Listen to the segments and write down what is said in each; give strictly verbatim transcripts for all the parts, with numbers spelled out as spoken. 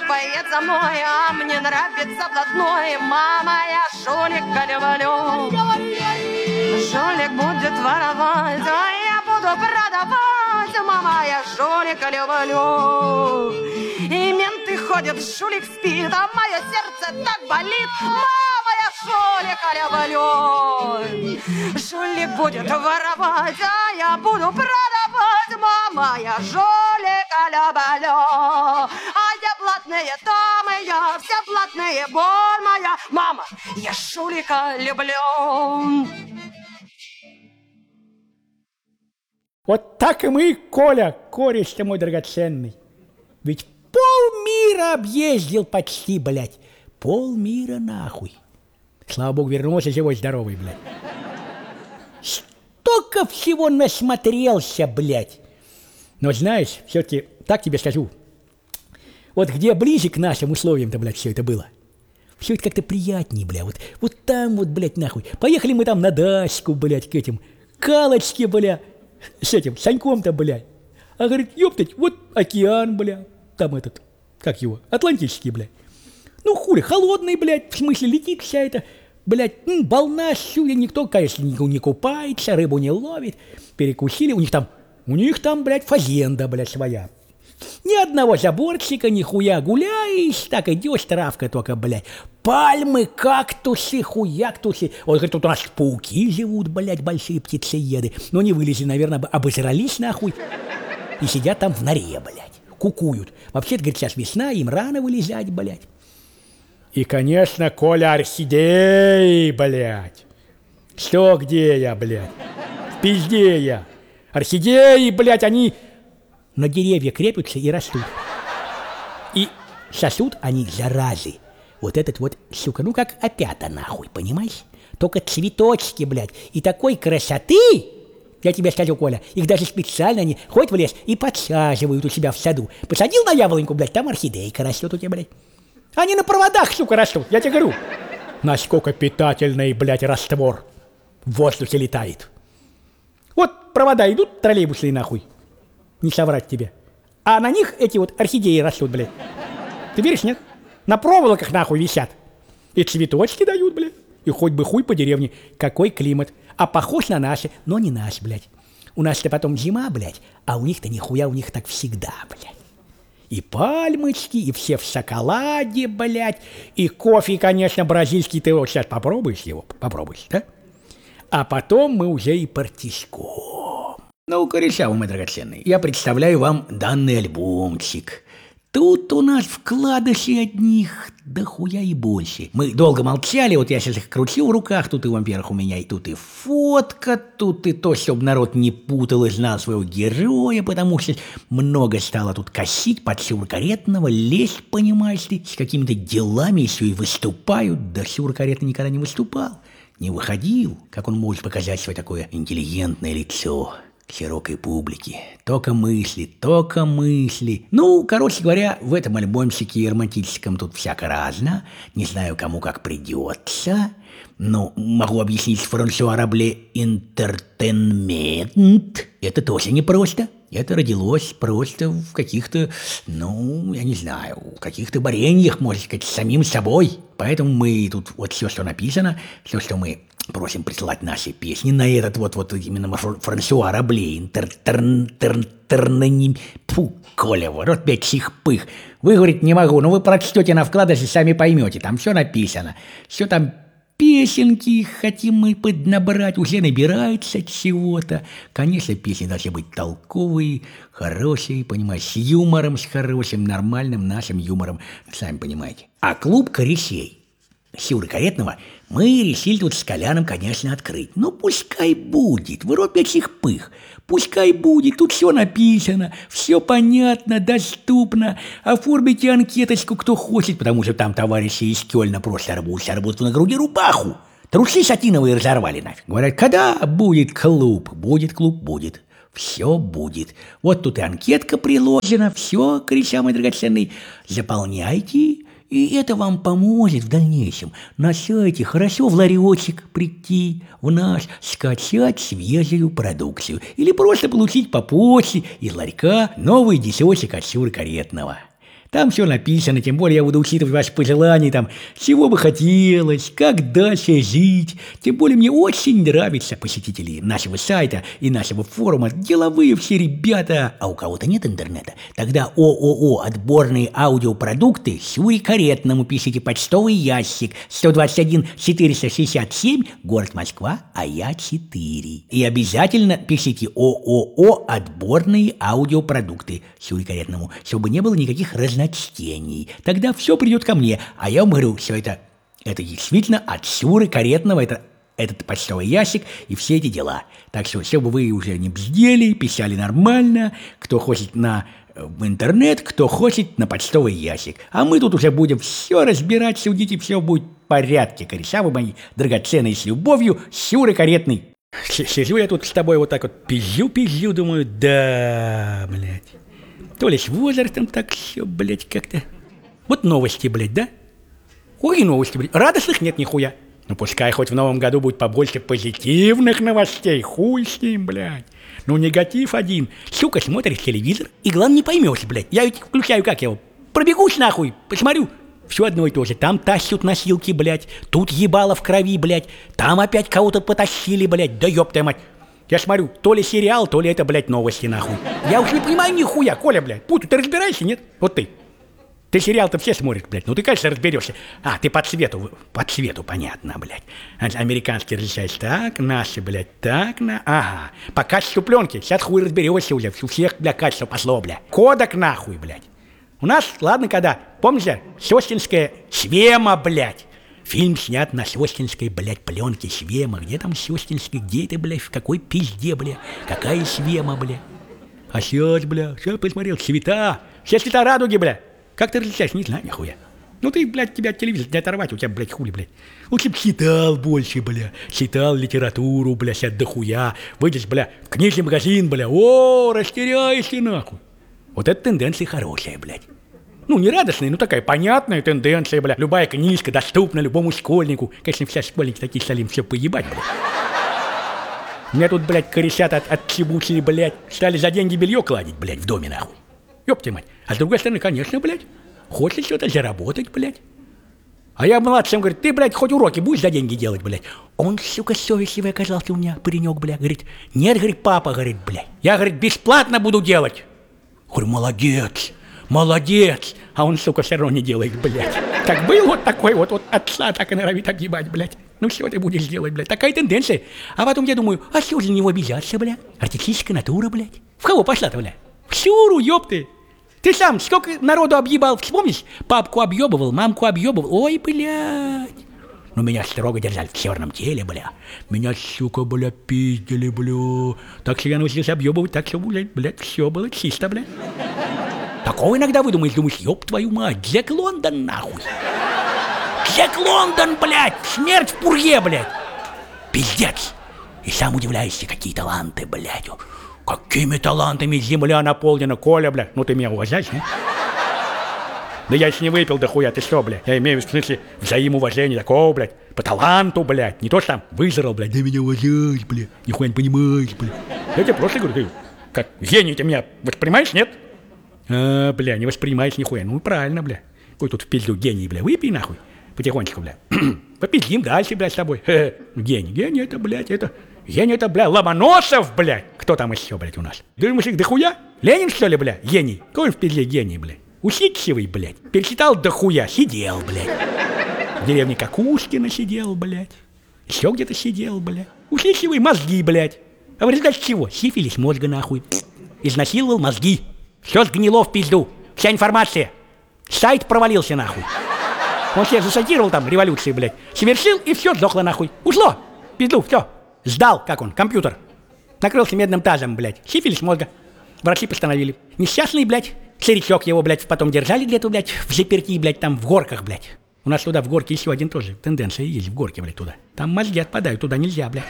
поедет за мной, а мне нравится блатной. Мама, я жулика люблю. Жулик будет воровать, а я буду продавать. Мама, я жулика люблю. И менты ходят, жулик спит, а мое сердце так болит. Мама, я жулика люблю. Жулик будет воровать, а я буду продавать. Мама, я жулика люблю. А я блатные дамы, я все блатные, боль моя. Мама, я жулика люблю. Вот так и мы, Коля, кореш ты мой драгоценный. Ведь полмира объездил почти, блядь. Полмира нахуй. Слава богу, вернулся живой, здоровый, блядь. Столько всего насмотрелся, блядь. Но знаешь, все-таки так тебе скажу. Вот где ближе к нашим условиям-то, блядь, все это было. Все это как-то приятнее, блядь. Вот, вот там вот, блядь, нахуй. Поехали мы там на дачку, блядь, к этим Калочке, блядь. С этим Саньком-то, блядь. А говорит, ёптать, вот океан, блядь. Там этот, как его, Атлантический, блядь. Ну хули, холодный, блядь, в смысле летит вся эта, блядь, м, волна сюда, никто, конечно, не, не купается, рыбу не ловит. Перекусили, у них там, у них там, блядь, фазенда, блядь, своя. Ни одного заборчика, нихуя гуляешь, так идешь, травка только, блядь. Пальмы, кактусы, хуяктусы. Он говорит, тут у нас пауки живут, блядь, большие птицееды. Но не вылезли, наверное, обосрались нахуй. И сидят там в норе, блядь, кукуют. Вообще-то, говорит, сейчас весна, им рано вылезать, блядь. И, конечно, Коля, орхидеи, блядь. Что, где я, блядь? В пизде я. Орхидеи, блядь, они на деревья крепятся и растут. И сосут они заразы. Вот этот вот, сука, ну как опята нахуй, понимаешь? Только цветочки, блядь, и такой красоты, я тебе скажу, Коля, их даже специально они ходят в лес и подсаживают у себя в саду. Посадил на яблоньку, блядь, там орхидейка растет у тебя, блядь. Они на проводах, сука, растут, я тебе говорю. Насколько питательный, блядь, раствор в воздухе летает. Вот провода идут, троллейбусные нахуй. Не соврать тебе. А на них эти вот орхидеи растут, блядь. Ты веришь, нет? На проволоках нахуй висят. И цветочки дают, блядь. И хоть бы хуй по деревне. Какой климат. А похож на наши, но не наш, блядь. У нас-то потом зима, блядь. А у них-то нихуя, у них так всегда, блядь. И пальмочки, и все в шоколаде, блядь. И кофе, конечно, бразильский. Ты вот сейчас попробуешь его? Попробуешь, да? А потом мы уже и партишком. Ну, корешавы, мой драгоценный, я представляю вам данный альбомчик. Тут у нас вкладыши одних дохуя и больше. Мы долго молчали, вот я сейчас их кручу в руках, тут и вампирах у меня, и тут и фотка, тут и то, чтобы народ не путал и знал своего героя, потому что много стало тут косить под Сюр-Каретного, лезть, понимаешь ли, с какими-то делами еще и выступают. Да Сюр-Каретный никогда не выступал, не выходил, как он может показать свое такое интеллигентное лицо широкой публике. Только мысли, только мысли. Ну, короче говоря, в этом альбомчике романтическом тут всяко разно. Не знаю, кому как придется. Но могу объяснить Франсуа Рабле «Интертейнмент». Это тоже непросто. Это родилось просто в каких-то, ну, я не знаю, в каких-то бореньях, можно сказать, с самим собой. Поэтому мы тут вот все, что написано, все, что мы просим присылать наши песни на этот вот, вот именно Франсуа Рабле «Интертейнмент». Фу, Коля, вот опять чих-пых. Выговорить не могу, но вы прочтете на вкладыше, сами поймете. Там все написано. Все там песенки хотим мы поднабрать, уже набирается чего-то. Конечно, песни должны быть толковые, хорошие, понимаешь, с юмором, с хорошим, нормальным нашим юмором, сами понимаете. А клуб корешей Сюр-Каретного мы решили тут с Коляном, конечно, открыть. Ну, пускай будет, в ропе чих-пых. Пускай будет, тут все написано, все понятно, доступно. Оформите анкеточку, кто хочет, потому что там товарищи из Кёльна просто рвут работу на груди рубаху. Трусы сатиновые разорвали нафиг. Говорят, когда будет клуб? Будет клуб, будет. Все будет. Вот тут и анкетка приложена, все, кореша мой драгоценный, заполняйте. И это вам поможет в дальнейшем на сайте хорошо в ларечек прийти, в наш, скачать свежую продукцию. Или просто получить по почте из ларька новый десяточек от Сюр-Каретного. Там все написано, тем более я буду учитывать ваши пожелания, там, чего бы хотелось, как дальше жить. Тем более мне очень нравятся посетители нашего сайта и нашего форума, деловые все ребята. А у кого-то нет интернета? Тогда ООО «Отборные аудиопродукты» Сюре Каретному пишите почтовый ящик сто двадцать один четыреста шестьдесят семь, город Москва, а я четыре. И обязательно пишите ООО «Отборные аудиопродукты» Сюре Каретному, чтобы не было никаких разночтений. Тогда все придет ко мне, а я вам говорю, все это, это действительно от Сюры Каретного, это этот почтовый ящик и все эти дела. Так что, чтобы вы уже не бздели, писали нормально, кто хочет на в интернет, кто хочет на почтовый ящик. А мы тут уже будем все разбирать, судить, и все будет в порядке. Кореша вы мои драгоценные, с любовью, Сюры Каретный. Сижу я тут с тобой вот так вот, пизжу-пизжу, думаю, да, блядь. То ли с возрастом так все, блядь, как-то. Вот новости, блядь, да? Ой, новости, блядь. Радостных нет нихуя. Ну, пускай хоть в новом году будет побольше позитивных новостей. Хуй с ним, блядь. Ну, негатив один. Сука, смотришь телевизор, и главное не поймешь, блядь. Я ведь включаю, как я его, пробегусь нахуй, посмотрю. Все одно и то же. Там тащут носилки, блядь. Тут ебало в крови, блядь. Там опять кого-то потащили, блядь. Да ёб твою мать. Я смотрю, то ли сериал, то ли это, блядь, новости, нахуй. Я уж не понимаю нихуя, Коля, блядь. Путу, ты разбираешься, нет? Вот ты. Ты сериал-то все смотрят, блядь. Ну ты, конечно, разберешься. А, ты по цвету, по цвету, понятно, блядь. Американский различаешь так, наши, блядь, так, на... Ага. По качеству пленки. Сейчас хуй разберешься уже. У всех, блядь, качество пошло, блядь. Кодек, нахуй, блядь. У нас, ладно, когда, помните, Сёстинская Свема, блядь. Фильм снят на сёстинской, блядь, пленке Свема. Где там Сёстинский? Где это, блядь, в какой пизде, блядь? Какая Свема, блядь? А сейчас, блядь, сейчас посмотрел, цвета. Все цвета радуги, блядь. Как ты различаешь? Не знаю, нихуя. Ну ты, блядь, тебя от телевизора не оторвать, у тебя, блядь, хули, блядь. Лучше б читал больше, бля. Читал литературу, бля, сейчас дохуя. Выйдешь, бля, в книжный магазин, бля. О, растеряешься, нахуй. Вот эта тенденция хорошая, блядь. Ну, не радостная, но такая понятная тенденция, бля. Любая книжка доступна любому школьнику. Конечно, все школьники такие стали им все поебать, бля. Меня тут, блядь, корешат от, отчебучили, блядь. Стали за деньги белье кладить, блядь, в доме, нахуй. Ёпти мать. А с другой стороны, конечно, блядь, хочет что-то заработать, блядь. А я младшим, говорит, ты, блядь, хоть уроки будешь за деньги делать, блядь. Он, сука, совестливый оказался у меня, паренек, блядь. Говорит, нет, говорит, папа, говорит, блядь. Я, говорит, бесплатно буду делать. Говорю, молодец. Молодец! А он, сука, все равно не делает, блядь. Как был вот такой вот, вот отца так и норовит огибать, блядь. Ну что ты будешь делать, блядь? Такая тенденция. А потом я думаю, а что же на него обижаться, блядь? Артистическая натура, блядь. В кого пошла-то, блядь? В Сюру, ёпты. Ты сам сколько народу объебал, вспомнишь? Папку объебывал, мамку объебывал. Ой, блядь. Ну меня строго держали в черном теле, бля. Меня, сука, бля, пиздили, бля. Так что я научился объебывать, так что, блядь, блядь, все было чисто, блядь. Такого иногда выдумаешь, думаешь, ёб твою мать, Джек Лондон, нахуй. Джек Лондон, блядь, смерть в пурге, блядь. Пиздец. И сам удивляешься, какие таланты, блядь. Какими талантами земля наполнена, Коля, блядь. Ну ты меня уважаешь, не? Да я еще не выпил дохуя, ты что, блядь. Я имею в смысле взаимоуважения такого, блядь. По таланту, блядь. Не то, что там вызрал, блядь. Да меня уважаешь, блядь. Нихуя не понимаешь, блядь. Я тебе просто говорю, ты как гений ты меня воспринимаешь, нет? А, бля, не воспринимаешь нихуя. Ну, правильно, бля. Какой тут в пизду гений, бля. Выпей, нахуй. Потихонечку, бля. Попиздим дальше, блядь, с тобой. Хе-хе. Гений. Гений это, блядь, это... Гений это, бля, Ломоносов, блядь. Кто там еще, блядь, у нас? Думаешь, их дохуя? Ленин, что ли, бля? Гений. Какой он в пизде гений, блядь? Усидчивый, блядь. Перечитал дохуя. Сидел, блядь. В деревне Кокушкина сидел, блядь. Еще где-то сидел, блядь. Усидчивый мозги, блядь. А в результате чего? Сифилис мозга, нахуй. Изнасиловал мозги. Все сгнило в пизду. Вся информация. Сайт провалился, нахуй. Он себе засадировал там революции, блядь. Совершил, и все сдохло, нахуй. Ушло. Пизду, все. Сдал, как он, компьютер. Накрылся медным тазом, блядь. Сифилис мозга. Врачи постановили. Несчастный, блядь. Старичок его, блядь, потом держали где-то, блядь, в заперти, блядь, там в горках, блядь. У нас туда в горке еще один тоже тенденция есть, в горке, блядь, туда. Там мозги отпадают, туда нельзя, блядь.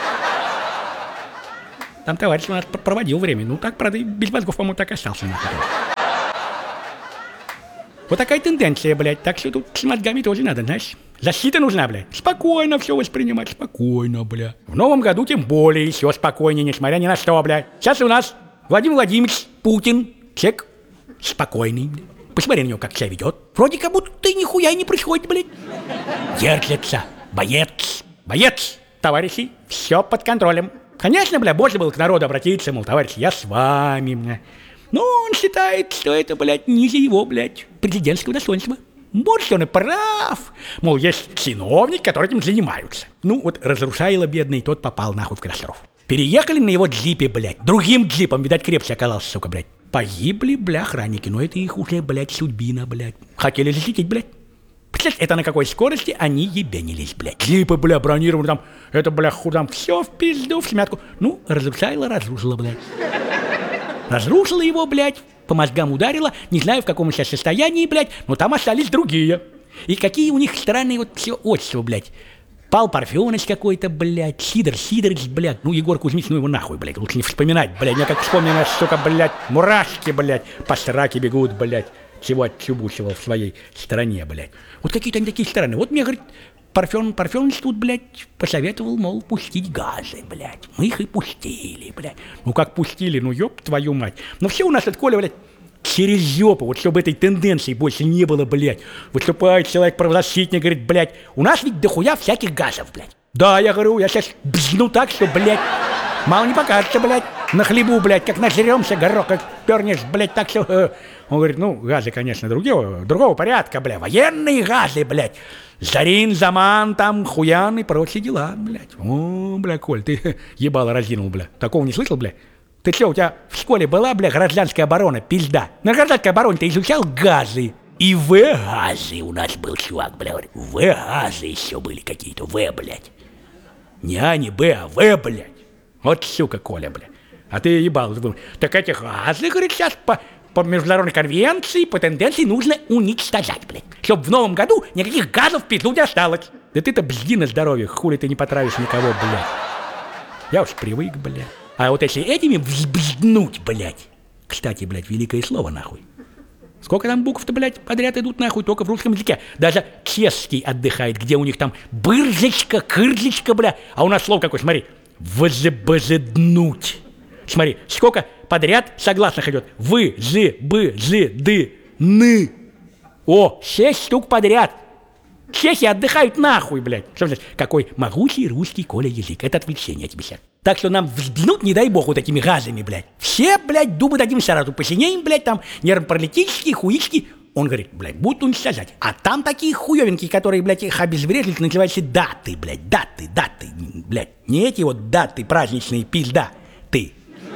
Там товарищ у нас проводил время. Ну так, правда, без мозгов, по-моему, так и остался, нахуй. Вот такая тенденция, блядь. Так что тут с мозгами тоже надо, знаешь. Защита нужна, блядь. Спокойно все воспринимать, спокойно, блядь. В новом году тем более все спокойнее, несмотря ни на что, блядь. Сейчас у нас Владимир Владимирович Путин, человек спокойный, Посмотри на него, как себя ведет. Вроде как будто ты нихуя не происходит, блядь. Держится. Боец. Боец. Товарищи, все под контролем. Конечно, бля, можно было к народу обратиться, мол, товарищи, я с вами, бля. Но он считает, что это, блядь, ниже его, блядь, президентского достоинства. Может, он и прав. Мол, есть чиновники, которые этим занимаются. Ну, вот разрушайло бедный, тот попал нахуй в катастрофу. Переехали на его джипе, блядь. Другим джипом, видать, крепче оказался, сука, блядь. Погибли, бля, охранники, но это их уже, блядь, судьбина, блядь. Хотели защитить, блядь. Представляешь, это на какой скорости они ебенились, блядь. Джипы, бля, бронированы там, это, бля, худам, все в пизду, в смятку. Ну, разрушайло, разрушило, блядь. Разрушило его, блядь, по мозгам ударило, не знаю, в каком сейчас состоянии, блядь, но там остались другие. И какие у них странные вот все отчества, блядь. Пал Парфенович какой-то, блядь, Сидор Сидорович, блядь, ну, Егор Кузьмич, ну его нахуй, блядь, лучше не вспоминать, блядь, я как вспомню, сука, блядь, мурашки, блядь, по сраке бегут, блядь, чего отчебучивал в своей стране, блядь. Вот какие-то они такие странные. Вот мне, говорит, Парфен, Парфенович тут, блядь, посоветовал, мол, пустить газы, блядь. Мы их и пустили, блядь. Ну как пустили, ну ёб твою мать. Ну все у нас от Коля, блядь, через жопу, вот чтобы этой тенденции больше не было, блядь. Выступает человек-правозащитник, говорит, блядь, у нас ведь дохуя всяких газов, блядь. Да, я говорю, я сейчас бзну так, что, блядь, мало не покажется, блядь. На хлебу, блядь, как нажремся, горох, как пернешь, блядь, так все. Э. Он говорит, ну, газы, конечно, другого, другого порядка, блядь, военные газы, блядь. Зарин, Заман, там, Хуян и прочие дела, блядь. О, бля, Коль, ты ебало разинул, бля. Такого не слышал, бля? Ты что, у тебя в школе была, бля, гражданская оборона, пизда? На гражданской обороне ты изучал газы. И В-газы у нас был чувак, бля, В-газы еще были какие-то, В, блядь. Не А, не Б, а В, блядь. Вот сука, Коля, бля. А ты ебал, так эти газы, говорит, сейчас по... По международной конвенции, по тенденции нужно уничтожать, блядь. Чтоб в новом году никаких газов в пизду не осталось. Да ты-то бзди на здоровье, хули ты не потравишь никого, блядь. Я уж привык, блядь. А вот если этими взбзднуть, блядь. Кстати, блядь, великое слово, нахуй. Сколько там букв-то, блядь, подряд идут, нахуй, только в русском языке. Даже чешский отдыхает, где у них там бырзочка, кырзочка, бля. А у нас слово какое, смотри. Возбожеднуть. Смотри, сколько подряд согласных идет. Вы, зы, бы, зы, ды, ны. О, шесть штук подряд. Чехи отдыхают нахуй, блядь. Что значит? Какой могучий русский, Коля, язык. Это отвлечение тебе сейчас. Так что нам взбинут, не дай бог, вот этими газами, блядь. Все, блядь, дубы дадим сразу. Посинеем, блядь, там нервно-паралитические, хуички. Он говорит, блядь, будут уничтожать. А там такие хуёвенькие, которые, блядь, их обезвреживают, называются даты, блядь. Даты, даты, блядь. Не эти вот даты праздничные, пизда. Ты.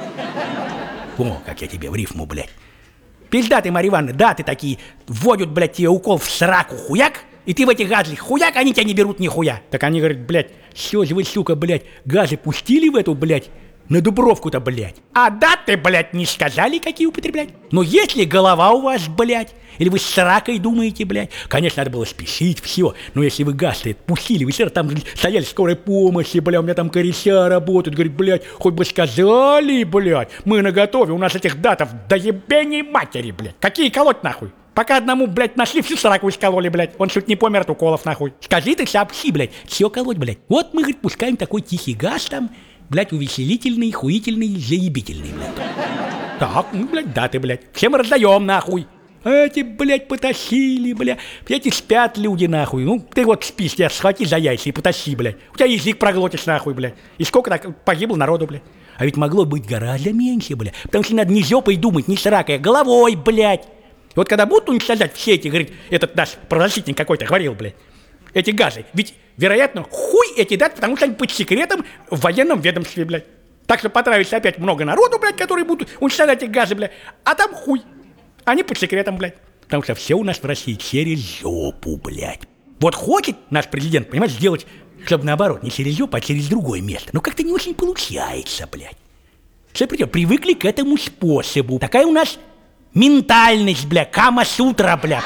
О, как я тебе в рифму, блядь. Пизда ты, Марья Ивановна, да, ты такие вводят, блядь, тебе укол в сраку, хуяк, и ты в этих газах хуяк, они тебя не берут нихуя. Так они говорят, блядь, все же вы, сука, блядь, газы пустили в эту, блядь, на Дубровку-то, блядь. А даты, блядь, не сказали, какие употреблять. Но если голова у вас, блядь, или вы с сракой думаете, блядь, конечно, надо было спешить, все. Но если вы газ-то пустили, вы все там стояли в скорой помощи, бля, у меня там кореся работают, говорит, блядь, хоть бы сказали, блядь, мы наготове, у нас этих датов до ебени матери, блядь. Какие колоть нахуй? Пока одному, блядь, нашли, всю сраку искололи, блядь. Он чуть не помер от уколов, нахуй. Скажи ты, сообщи, блядь, все колоть, блядь. Вот мы, говорит, пускаем такой тихий газ там, блядь, увеселительный, хуительный, заебительный, блядь. Так, ну, блядь, даты, блядь. Всем раздаем, нахуй. Эти, блядь, потащили, блядь. Эти спят люди, нахуй. Ну, ты вот спишь, тебя схвати за яйца и потащи, блядь. У тебя язык проглотишь, нахуй, блядь. И сколько так погибло народу, блядь. А ведь могло быть гораздо меньше, блядь. Потому что надо не жопой думать, не сракой, а головой, блядь. И вот когда будут уничтожать все эти, говорит, этот наш правозащитник какой-то говорил, блядь, эти газы. Ведь, вероятно, хуй эти даты, потому что они под секретом в военном ведомстве, блядь. Так что потравится опять много народу, блядь, которые будут уничтожать эти газы, блядь. А там хуй. Они под секретом, блядь. Потому что все у нас в России через жопу, блядь. Вот хочет наш президент, понимаешь, сделать, чтобы наоборот, не через жопу, а через другое место. Но как-то не очень получается, блядь. Все привыкли к этому способу. Такая у нас ментальность, блядь, Кама-сутра, блядь.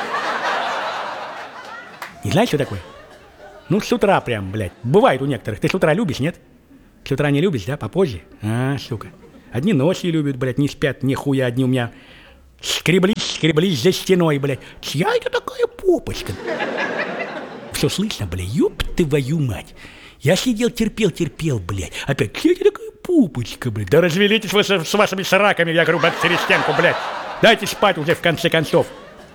Не знаешь, что такое? Ну, с утра прям, блядь. Бывает у некоторых. Ты с утра любишь, нет? С утра не любишь, да? Попозже? А, сука. Одни ночью любят, блядь, не спят, нихуя. Одни у меня скреблись, скреблись за стеной, блядь. Чья это такая попочка? Все слышно, блядь? Ёб твою мать. Я сидел, терпел, терпел, блядь. Опять, чья это такая попочка, блядь? Да развелитесь вы с, с вашими сраками, я говорю, блядь, через стенку, блядь. Дайте спать уже, в конце концов.